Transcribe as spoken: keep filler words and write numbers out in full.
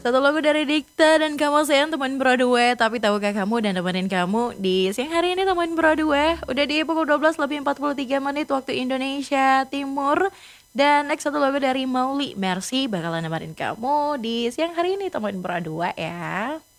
Satu lagu dari Dikta dan kamu sayang teman Broadway. Tapi tahukah kamu dan temenin kamu di siang hari ini teman Broadway. Udah di pukul dua belas lebih empat puluh tiga menit waktu Indonesia Timur. Dan next satu lagu dari Mauli Mercy bakalan nemenin kamu di siang hari ini teman Broadway ya.